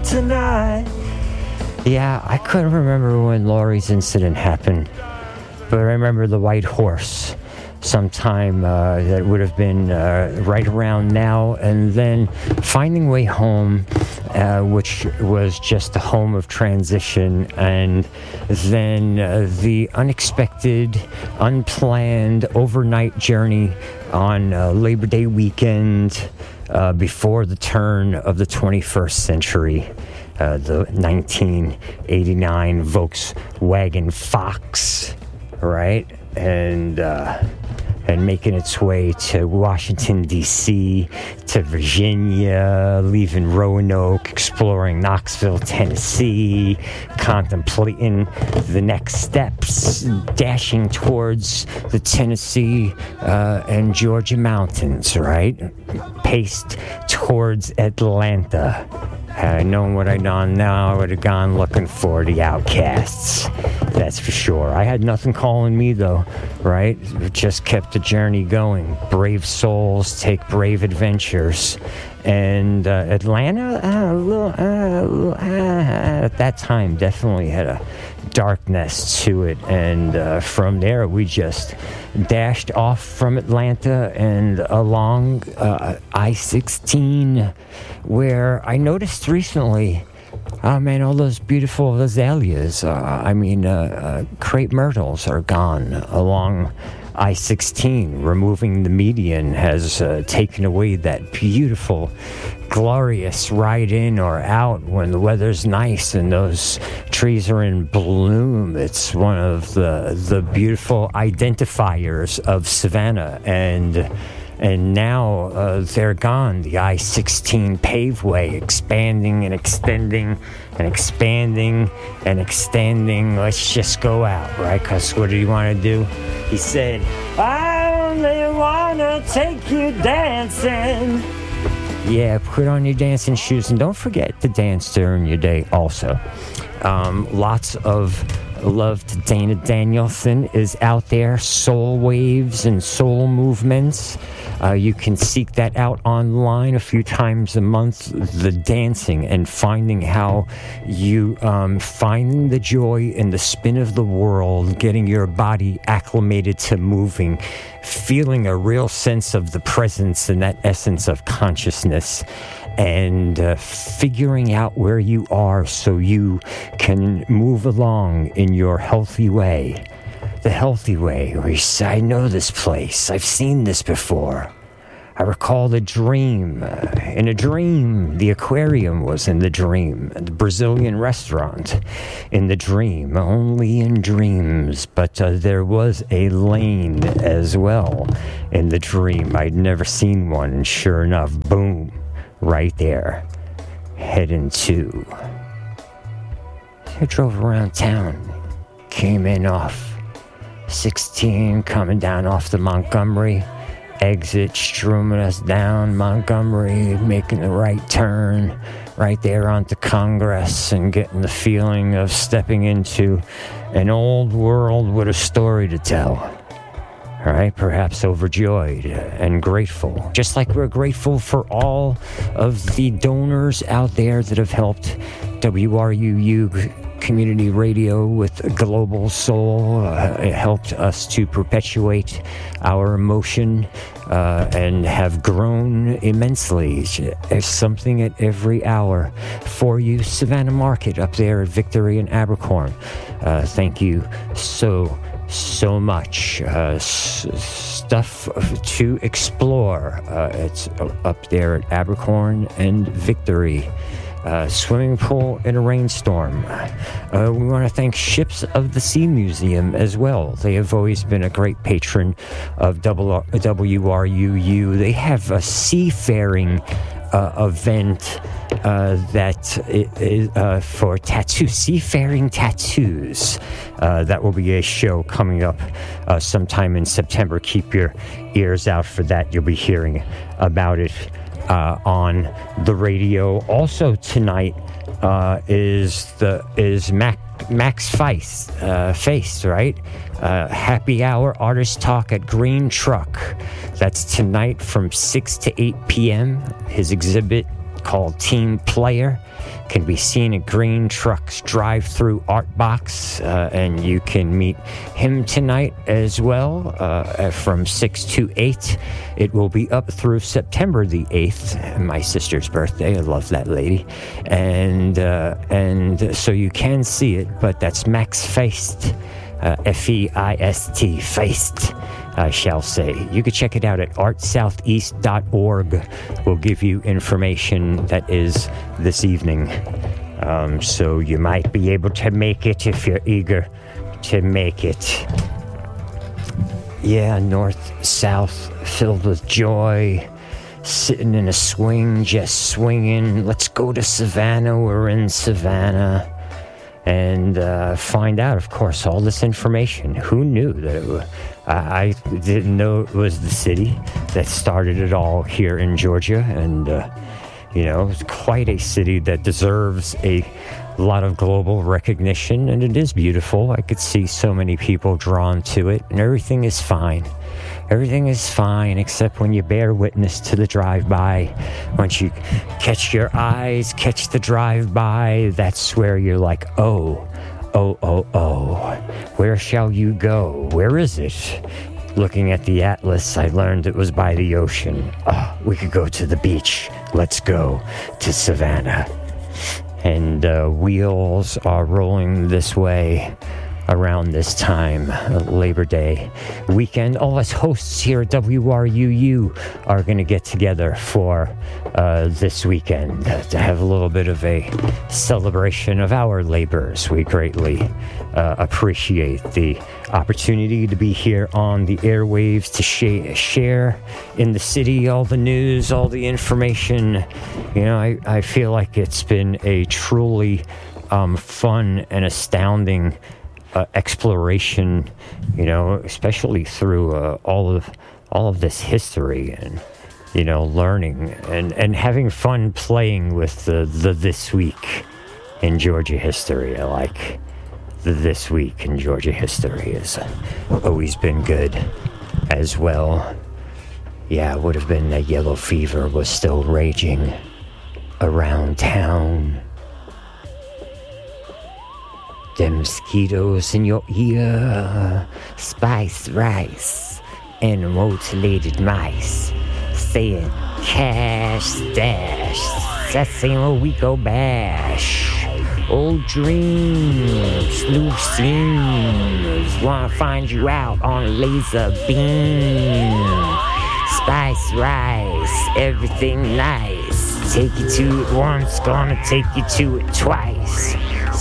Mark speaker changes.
Speaker 1: tonight. Yeah, I couldn't remember when Laurie's incident happened, but I remember the White Horse sometime that would have been right around now, and then Finding Way Home, which was just the home of transition, and then the unexpected, unplanned overnight journey on Labor Day weekend before the turn of the 21st century. The 1989 Volkswagen Fox, right? And making its way to Washington, D.C., to Virginia, leaving Roanoke, exploring Knoxville, Tennessee, contemplating the next steps, dashing towards the Tennessee and Georgia mountains, right? Paced towards Atlanta. Had I known what I'd done now, I would have gone looking for the outcasts. That's for sure. I had nothing calling me, though, right? It just kept the journey going. Brave souls take brave adventures. And Atlanta, at that time, definitely had a darkness to it. And from there, we just dashed off from Atlanta and along I-16, where I noticed recently, oh man, all those beautiful azaleas, crepe myrtles are gone along I-16. Removing the median has taken away that beautiful, glorious ride in or out when the weather's nice and those trees are in bloom. It's one of the beautiful identifiers of Savannah, and now they're gone. The I-16 paveway expanding and extending and expanding and extending. Let's just go out, right? Because what did he want to do? He said, I only want to take you dancing. Yeah, put on your dancing shoes, and don't forget to dance during your day also. Lots of love to Dana Danielson is out there. Soul waves and soul movements. You can seek that out online a few times a month. The dancing and finding how you finding the joy in the spin of the world, getting your body acclimated to moving, feeling a real sense of the presence and that essence of consciousness, and figuring out where you are so you can move along in your healthy way. The healthy way, where you say, I know this place, I've seen this before. I recall the dream. In a dream, the aquarium was in the dream. The Brazilian restaurant in the dream. Only in dreams. But there was a lane as well in the dream. I'd never seen one, and sure enough, boom, right there. Heading to. I drove around town. Came in off 16, coming down off the Montgomery exit, streaming us down Montgomery, making the right turn right there onto Congress, and getting the feeling of stepping into an old world with a story to tell. All right, perhaps overjoyed and grateful, just like we're grateful for all of the donors out there that have helped WRUU Community Radio with Global Soul. It helped us to perpetuate our emotion and have grown immensely. There's something at every hour for you. Savannah Market up there at Victory and Abercorn. Thank you so much. Stuff to explore. It's up there at Abercorn and Victory. Swimming pool in a rainstorm. We want to thank Ships of the Sea Museum as well. They have always been a great patron of WRUU. They have a seafaring event that is for seafaring tattoos. That will be a show coming up sometime in September. Keep your ears out for that. You'll be hearing about it on the radio. Also tonight is Max Feist, right? Happy Hour Artist Talk at Green Truck. That's tonight from 6 to 8 p.m. His exhibit called Team Player. Can be seen at Green Truck's drive-through art box, and you can meet him tonight as well from 6 to 8. It will be up through September the 8th, my sister's birthday. I love that lady. And so you can see it, but that's Max Feist, Feist, Feist, I shall say. You can check it out at artsoutheast.org. We'll give you information that is this evening. So you might be able to make it if you're eager to make it. Yeah, north-south, filled with joy. Sitting in a swing, just swinging. Let's go to Savannah. We're in Savannah. And find out, of course, all this information. Who knew that it was... I didn't know it was the city that started it all here in Georgia. And, it's quite a city that deserves a lot of global recognition. And it is beautiful. I could see so many people drawn to it. And everything is fine. Everything is fine except when you bear witness to the drive-by. Once you catch your eyes, catch the drive-by, that's where you're like, oh. Where shall you go? Where is it? Looking at the atlas, I learned it was by the ocean. Oh, we could go to the beach. Let's go to Savannah. And wheels are rolling this way around this time, Labor Day weekend. All us hosts here at WRUU are going to get together for this weekend to have a little bit of a celebration of our labors. We greatly appreciate the opportunity to be here on the airwaves to share in the city all the news, all the information. I feel like it's been a truly fun and astounding exploration, especially through all of this history and, learning and having fun playing with the This Week in Georgia History. I like the This Week in Georgia History has always been good as well. Yeah, it would have been that yellow fever was still raging around town. Them mosquitoes in your ear, spiced rice, and mutilated mice, saying cash stash, that's where we go bash. Old dreams, new scenes, wanna find you out on laser beam. Spice rice, everything nice, take you to it once, gonna take you to it twice.